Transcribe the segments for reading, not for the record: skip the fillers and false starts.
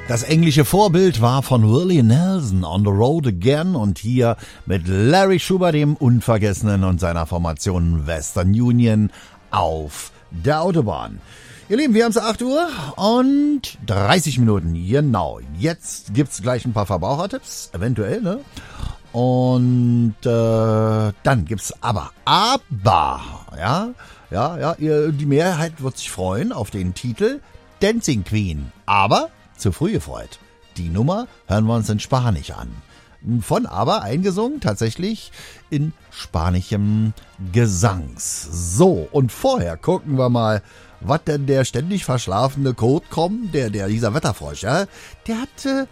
Das englische Vorbild war von Willie Nelson, On the Road Again, und hier mit Larry Schubert, dem Unvergessenen, und seiner Formation Western Union auf der Autobahn. Ihr Lieben, wir haben es 8 Uhr und 30 Minuten, genau. Jetzt gibt's gleich ein paar Verbrauchertipps, eventuell, ne? Und dann gibt's aber, die Mehrheit wird sich freuen auf den Titel Dancing Queen, aber zu früh gefreut. Die Nummer hören wir uns in Spanisch an. Von ABBA eingesungen, tatsächlich in spanischem Gesangs. So, und vorher gucken wir mal, was denn der ständig verschlafene Kurt kommt, dieser Wetterfrosch, ja, der hat,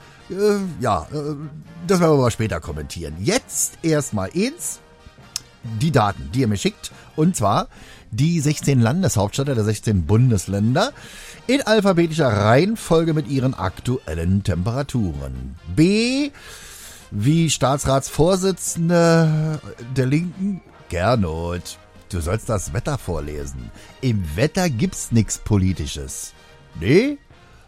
das werden wir mal später kommentieren. Jetzt erstmal die Daten, die ihr mir schickt, und zwar die 16 Landeshauptstädte der 16 Bundesländer in alphabetischer Reihenfolge mit ihren aktuellen Temperaturen. B wie Staatsratsvorsitzende der Linken, Gernot. Du sollst das Wetter vorlesen. Im Wetter gibt's nichts Politisches. Nee?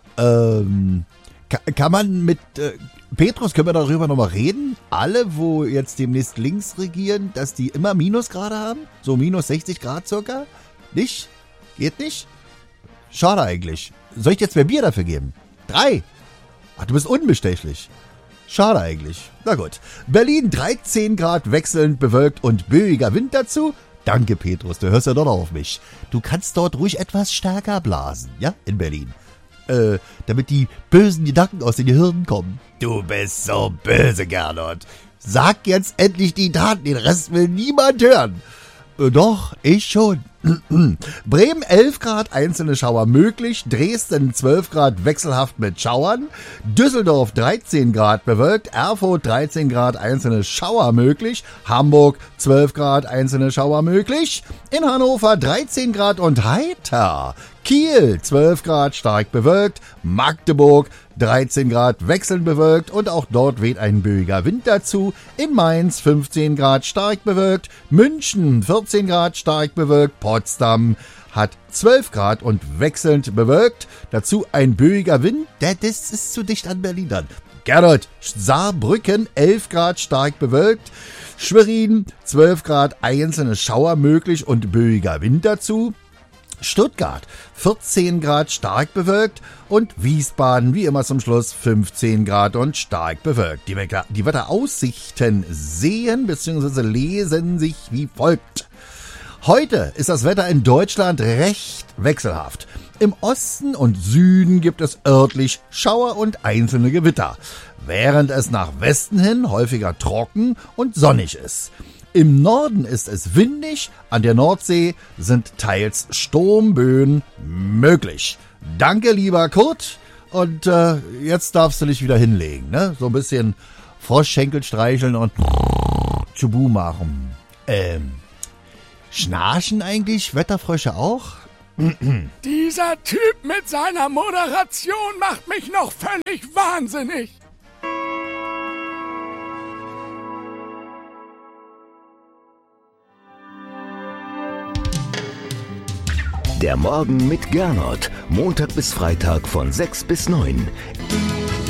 Kann man mit Petrus, können wir darüber nochmal reden? Alle, wo jetzt demnächst links regieren, dass die immer Minusgrade haben? So minus 60 Grad circa? Nicht? Geht nicht? Schade eigentlich. Soll ich dir 2 Bier dafür geben? 3? Ach, du bist unbestechlich. Schade eigentlich. Na gut. Berlin 13 Grad wechselnd bewölkt und böiger Wind dazu. Danke, Petrus, du hörst ja doch noch auf mich. Du kannst dort ruhig etwas stärker blasen, ja, in Berlin. Damit die bösen Gedanken aus den Gehirnen kommen. Du bist so böse, Gernot. Sag jetzt endlich die Daten, den Rest will niemand hören. Doch, ich schon. Bremen 11 Grad, einzelne Schauer möglich. Dresden 12 Grad wechselhaft mit Schauern. Düsseldorf 13 Grad bewölkt. Erfurt 13 Grad, einzelne Schauer möglich. Hamburg 12 Grad, einzelne Schauer möglich. In Hannover 13 Grad und heiter. Kiel 12 Grad, stark bewölkt. Magdeburg 13 Grad wechselnd bewölkt und auch dort weht ein böiger Wind dazu. In Mainz 15 Grad stark bewölkt. München 14 Grad stark bewölkt. Potsdam hat 12 Grad und wechselnd bewölkt. Dazu ein böiger Wind. Das ist zu dicht an Berlin dann. Gernot, Saarbrücken 11 Grad stark bewölkt. Schwerin 12 Grad, einzelne Schauer möglich und böiger Wind dazu. Stuttgart 14 Grad stark bewölkt und Wiesbaden wie immer zum Schluss 15 Grad und stark bewölkt. Die Wetteraussichten sehen bzw. lesen sich wie folgt. Heute ist das Wetter in Deutschland recht wechselhaft. Im Osten und Süden gibt es örtlich Schauer und einzelne Gewitter, während es nach Westen hin häufiger trocken und sonnig ist. Im Norden ist es windig, an der Nordsee sind teils Sturmböen möglich. Danke, lieber Kurt. Und jetzt darfst du dich wieder hinlegen, ne? So ein bisschen Froschschenkel streicheln und Tschubu machen. Schnarchen eigentlich Wetterfrösche auch? Dieser Typ mit seiner Moderation macht mich noch völlig wahnsinnig. Der Morgen mit Gernot. Montag bis Freitag von 6 bis 9.